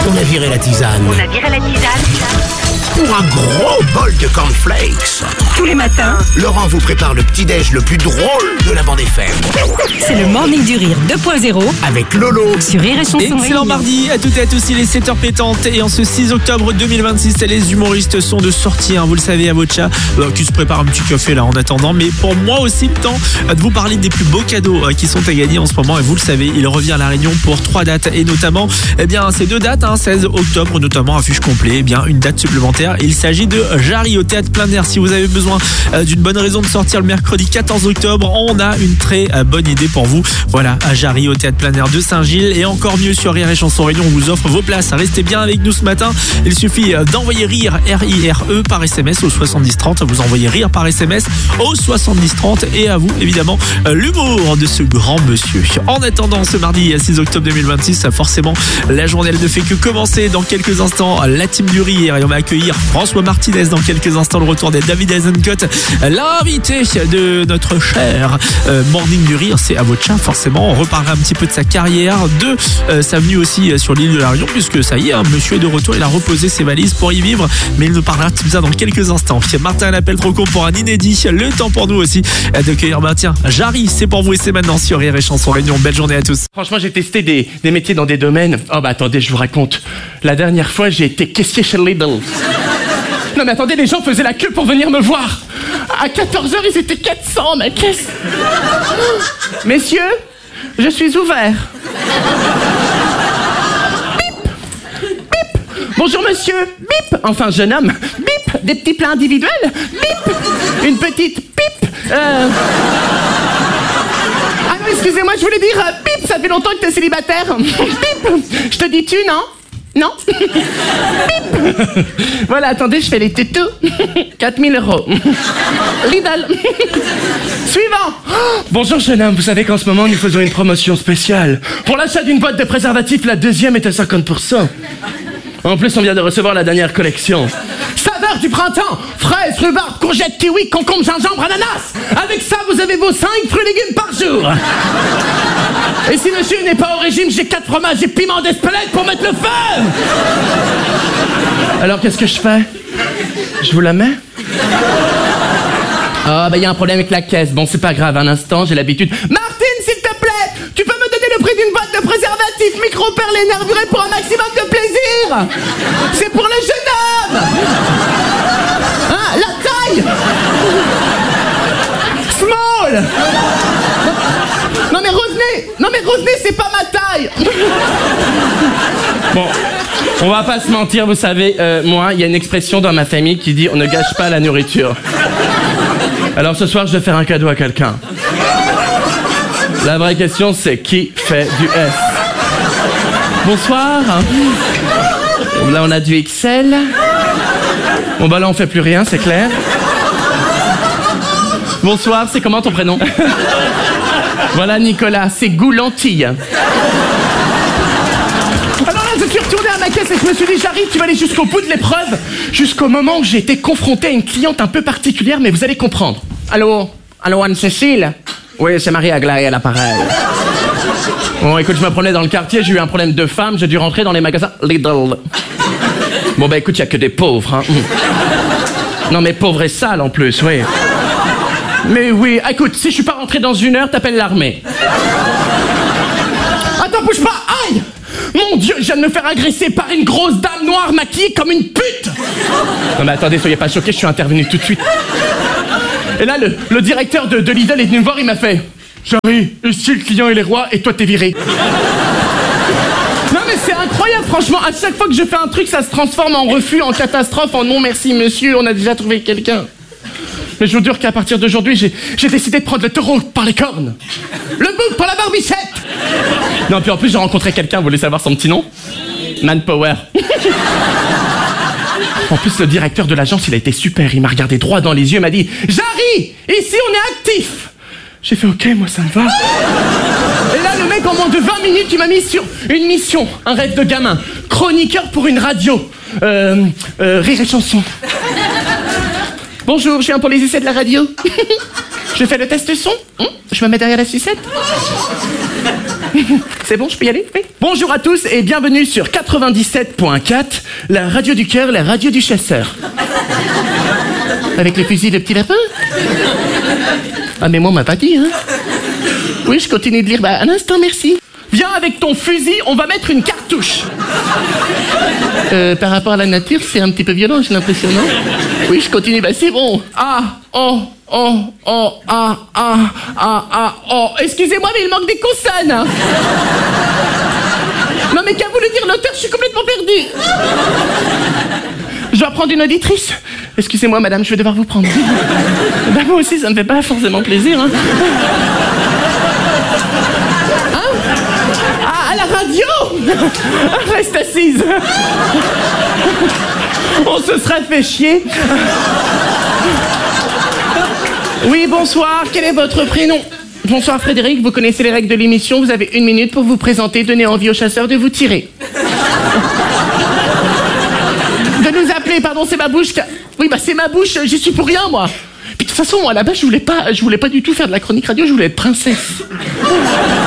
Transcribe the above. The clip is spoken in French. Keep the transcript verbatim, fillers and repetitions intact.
On a viré la tisane. On a viré la tisane. Pour un gros bol de cornflakes. Tous les matins, Laurent vous prépare le petit-déj le plus drôle de la bande F M. c'est le Morning du Rire deux point zéro Avec Lolo. sur Rire et Chanson. Excellent Réunion. mardi à toutes et à tous, il est sept heures pétantes et en ce six octobre deux mille vingt-six, les humoristes sont de sortie, hein, vous le savez, à votre chat, euh, qui se prépare un petit café là en attendant, mais pour moi aussi le temps euh, de vous parler des plus beaux cadeaux euh, qui sont à gagner en ce moment, et vous le savez, il revient à La Réunion pour trois dates, et notamment eh bien, ces deux dates, hein, seize octobre notamment, affiche complet, eh bien, une date supplémentaire, il s'agit de Jarry au théâtre plein air. Si vous avez besoin euh, d'une bonne raison de sortir le mercredi quatorze octobre, on a une très euh, bonne idée pour vous. Voilà, à Jarry au théâtre plein air de Saint-Gilles, et encore mieux sur Rire et Chanson Réunion, on vous offre vos places. Restez bien avec nous ce matin, il suffit euh, d'envoyer rire, R I R E, par S M S au soixante-dix trente, vous envoyez rire par S M S au soixante-dix trente, et à vous évidemment euh, l'humour de ce grand monsieur. En attendant, ce mardi six octobre deux mille vingt-six, forcément la journée elle ne fait que commencer. Dans quelques instants, la team du rire, et on va accueillir François Martinez dans quelques instants, le retour des David Eisenkot, l'invité de notre cher euh, Morning du Rire, c'est à votre chat forcément. On reparlera un petit peu de sa carrière, de euh, sa venue aussi euh, sur l'île de La Réunion, puisque ça y est, hein, monsieur est de retour, il a reposé ses valises pour y vivre, mais il nous parlera de tout ça dans quelques instants. Martin l'appelle trop con pour un inédit, le temps pour nous aussi euh, d'accueillir, bah tiens, Jarry, c'est pour vous et c'est maintenant sur Rire et Chanson Réunion. Belle journée à tous. Franchement, j'ai testé des, des métiers dans des domaines. Oh bah attendez, je vous raconte. La dernière fois, j'ai été caissier chez Lidl. Non mais attendez, les gens faisaient la queue pour venir me voir. À quatorze heures, ils étaient quatre cents, mais qu'est-ce... Messieurs, je suis ouvert. Bip. Bip. Bonjour monsieur. Bip. Enfin, jeune homme. Bip. Des petits plats individuels. Bip. Une petite pipe. Euh... Ah non, excusez-moi, je voulais dire euh, bip, ça fait longtemps que t'es célibataire. Bip. Je te dis tu, non? Non. Bip. Voilà, attendez, je fais les tétous. quatre mille euros. Lidl. Suivant. Oh, bonjour jeune homme, vous savez qu'en ce moment nous faisons une promotion spéciale. Pour l'achat d'une boîte de préservatifs, la deuxième est à cinquante pour cent. En plus, on vient de recevoir la dernière collection. Saveur du printemps, fraises, rhubarbe, courgettes, kiwi, concombre, gingembre, ananas. Avec ça, vous avez vos cinq fruits et légumes par jour. Et si monsieur n'est pas au régime, j'ai quatre fromages et piments d'Espelette pour mettre le feu. Alors, qu'est-ce que je fais? Je vous la mets? Ah, bah, il y a un problème avec la caisse. Bon, c'est pas grave, un instant, j'ai l'habitude. Martine, s'il te plaît, tu peux me donner le prix d'une boîte de préservatifs micro-perles et nervurés pour un maximum de plaisir? C'est pour le jeune homme. Hein, la taille. Small. Non mais revenez. Non mais revenez, c'est pas ma taille. Bon, on va pas se mentir, vous savez, euh, moi, il y a une expression dans ma famille qui dit on ne gâche pas la nourriture. Alors ce soir, je vais faire un cadeau à quelqu'un. La vraie question, c'est qui fait du S? Bonsoir. Là, on a du X L. Bon, bah là, on fait plus rien, c'est clair. Bonsoir, c'est comment ton prénom? Voilà, Nicolas, c'est Goulantille. Alors là, je suis retourné à ma caisse et je me suis dit, Jarry, tu vas aller jusqu'au bout de l'épreuve, jusqu'au moment où j'ai été confronté à une cliente un peu particulière, mais vous allez comprendre. Allô? Allô, Anne-Cécile? Oui, c'est Marie-Aglaé à l'appareil. Bon, écoute, je me promenais dans le quartier, j'ai eu un problème de femme, j'ai dû rentrer dans les magasins Lidl. Bon, bah écoute, il n'y a que des pauvres, hein. Non, mais pauvres et sales en plus, oui. Mais oui, écoute, si je suis pas rentré dans une heure, t'appelles l'armée. Attends, bouge pas, aïe! Mon Dieu, je viens de me faire agresser par une grosse dame noire maquillée comme une pute! Non mais attendez, soyez pas choqués, je suis intervenu tout de suite. Et là, le, le directeur de, de Lidl est venu me voir, il m'a fait « Jarry, ici le client est les rois et toi t'es viré. » Non mais c'est incroyable, franchement, à chaque fois que je fais un truc, ça se transforme en refus, en catastrophe, en non merci monsieur, on a déjà trouvé quelqu'un. Mais je vous jure qu'à partir d'aujourd'hui, j'ai, j'ai décidé de prendre le taureau par les cornes. Le bouc par la barbichette. Non, puis en plus, j'ai rencontré quelqu'un, vous voulez savoir son petit nom? Manpower. En plus, le directeur de l'agence, il a été super. Il m'a regardé droit dans les yeux et m'a dit « Jarry, ici, on est actif !» J'ai fait « Ok, moi, ça me va. » Et là, le mec, en moins de vingt minutes, il m'a mis sur une mission, un rêve de gamin. Chroniqueur pour une radio. Euh, euh, Rire et Chanson. Bonjour, je viens pour les essais de la radio. Je fais le test son. Je me mets derrière la sucette. C'est bon, je peux y aller? Oui. Bonjour à tous et bienvenue sur quatre-vingt-dix-sept point quatre, la radio du cœur, la radio du chasseur. Avec le fusil de petit lapin? Ah mais moi on m'a pas dit, hein. Oui, je continue de lire. Bah un instant, merci. Viens avec ton fusil, on va mettre une cartouche. Euh, par rapport à la nature, c'est un petit peu violent, j'ai l'impression, non? Oui, je continue, bah c'est bon. Ah, oh, oh, oh, ah, ah, ah, ah, oh. Excusez-moi, mais il manque des consonnes. Non mais qu'a voulu dire l'auteur, je suis complètement perdu. Je dois prendre une auditrice. Excusez-moi, madame, je vais devoir vous prendre. Bah moi aussi, ça me fait pas forcément plaisir, hein. À la radio. Reste assise. On se serait fait chier. Oui, bonsoir. Quel est votre prénom? Bonsoir Frédéric, vous connaissez les règles de l'émission. Vous avez une minute pour vous présenter, donner envie aux chasseurs de vous tirer. De nous appeler, pardon, c'est ma bouche. Oui, bah c'est ma bouche, j'y suis pour rien, moi. Puis de toute façon, moi, là-bas, je voulais pas, je voulais pas du tout faire de la chronique radio, je voulais être princesse.